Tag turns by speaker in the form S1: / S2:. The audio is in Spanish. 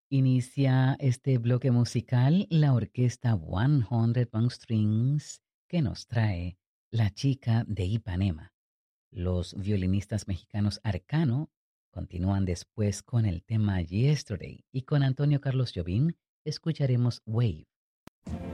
S1: Inicia este bloque musical la orquesta 100 Bone Strings que nos trae La chica de Ipanema. Los violinistas mexicanos Arcano continúan después con el tema Yesterday y con Antonio Carlos Jobim escucharemos Wave.